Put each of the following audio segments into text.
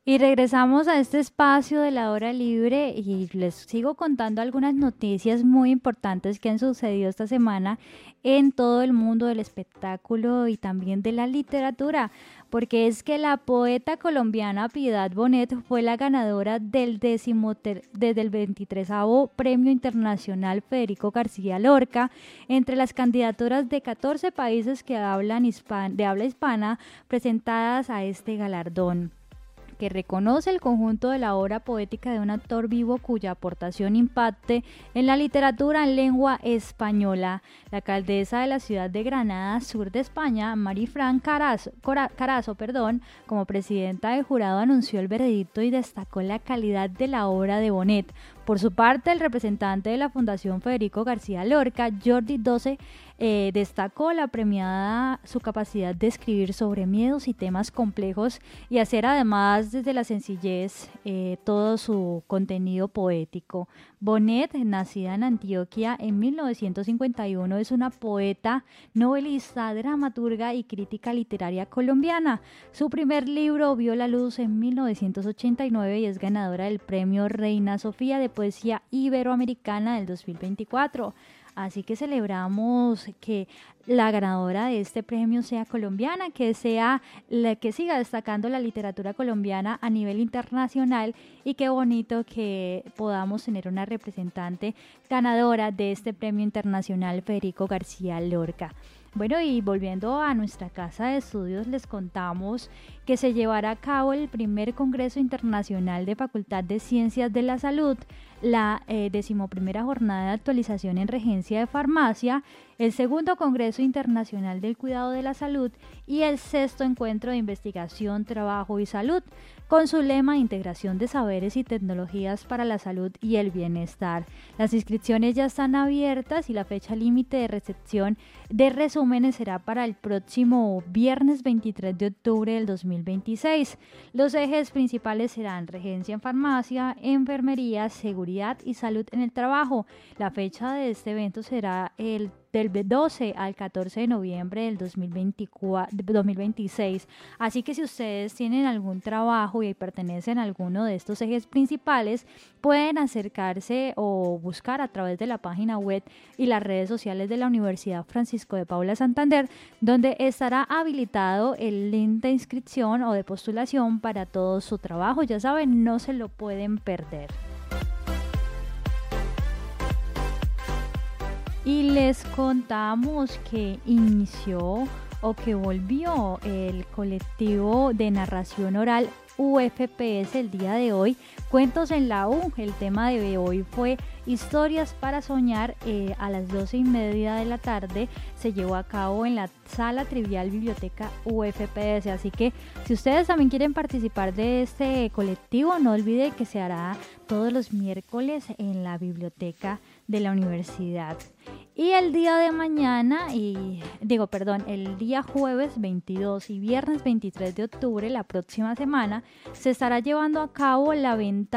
Y regresamos a este espacio de la hora libre y les sigo contando algunas noticias muy importantes que han sucedido esta semana en todo el mundo del espectáculo y también de la literatura, porque es que la poeta colombiana Piedad Bonet fue la ganadora desde el 23º Premio Internacional Federico García Lorca entre las candidaturas de 14 países que de habla hispana presentadas a este galardón, que reconoce el conjunto de la obra poética de un autor vivo cuya aportación impacte en la literatura en lengua española. La alcaldesa de la ciudad de Granada, sur de España, Marifran Carazo, como presidenta del jurado anunció el veredicto y destacó la calidad de la obra de Bonet. Por su parte, el representante de la Fundación Federico García Lorca, Jordi Doce, destacó la premiada su capacidad de escribir sobre miedos y temas complejos y hacer además desde la sencillez todo su contenido poético. Bonet, nacida en Antioquia en 1951, es una poeta, novelista, dramaturga y crítica literaria colombiana. Su primer libro vio la luz en 1989 y es ganadora del Premio Reina Sofía de Poesía Iberoamericana del 2024. Así que celebramos que la ganadora de este premio sea colombiana, que sea la que siga destacando la literatura colombiana a nivel internacional, y qué bonito que podamos tener una representante ganadora de este premio internacional Federico García Lorca. Bueno, y volviendo a nuestra casa de estudios, les contamos que se llevará a cabo el primer Congreso Internacional de Facultad de Ciencias de la Salud, la 11ª Jornada de Actualización en Regencia de Farmacia, el segundo Congreso Internacional del Cuidado de la Salud y el 6º Encuentro de Investigación, Trabajo y Salud, con su lema Integración de Saberes y Tecnologías para la Salud y el Bienestar. Las inscripciones ya están abiertas y la fecha límite de recepción de resúmenes será para el próximo viernes 23 de octubre del 2026. Los ejes principales serán regencia en farmacia, enfermería, seguridad y salud en el trabajo. La fecha de este evento será del 12 al 14 de noviembre del 2026. Así que si ustedes tienen algún trabajo y pertenecen a alguno de estos ejes principales, pueden acercarse o buscar a través de la página web y las redes sociales de la Universidad Francisco de Paula Santander, donde estará habilitado el link de inscripción o de postulación para todo su trabajo. Ya saben, no se lo pueden perder. Y les contamos que inició o que volvió el colectivo de narración oral UFPS el día de hoy, Cuentos en la U. El tema de hoy fue Historias para Soñar. A las 12:30 de la tarde se llevó a cabo en la Sala Trivial Biblioteca UFPS. Así que si ustedes también quieren participar de este colectivo, no olviden que se hará todos los miércoles en la biblioteca de la universidad. Y el día de mañana, el día jueves 22 y viernes 23 de octubre, la próxima semana, se estará llevando a cabo la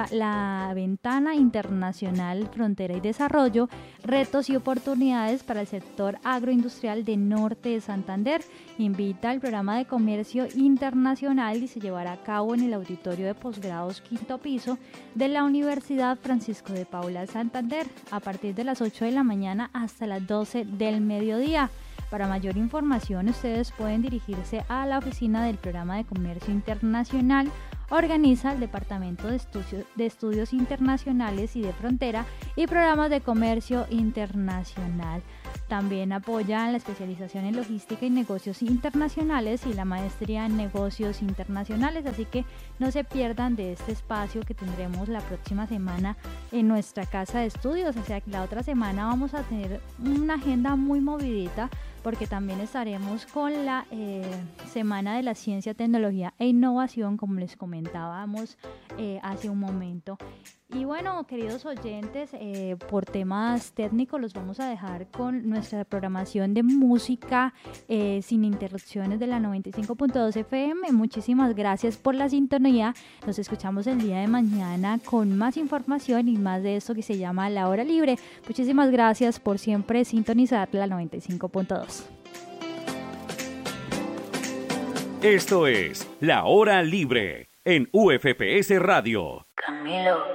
Ventana Internacional Frontera y Desarrollo, Retos y Oportunidades para el Sector Agroindustrial de Norte de Santander. Invita al programa de comercio internacional y se llevará a cabo en el auditorio de posgrados quinto piso de la Universidad Francisco de Paula Santander a partir de las 8 de la mañana hasta las 12 del mediodía. Para mayor información, ustedes pueden dirigirse a la oficina del programa de comercio internacional. Organiza el Departamento de Estudios Internacionales y de Frontera y Programas de Comercio Internacional. También apoya la especialización en Logística y Negocios Internacionales y la Maestría en Negocios Internacionales, así que no se pierdan de este espacio que tendremos la próxima semana en nuestra casa de estudios. O sea que la otra semana vamos a tener una agenda muy movidita, porque también estaremos con la Semana de la Ciencia, Tecnología e Innovación, como les comentábamos hace un momento. Y bueno, queridos oyentes, por temas técnicos los vamos a dejar con nuestra programación de música sin interrupciones de la 95.2 FM. Muchísimas gracias por la sintonía. Nos escuchamos el día de mañana con más información y más de esto que se llama La Hora Libre. Muchísimas gracias por siempre sintonizar la 95.2. Esto es La Hora Libre. en UFPS Radio. Camilo.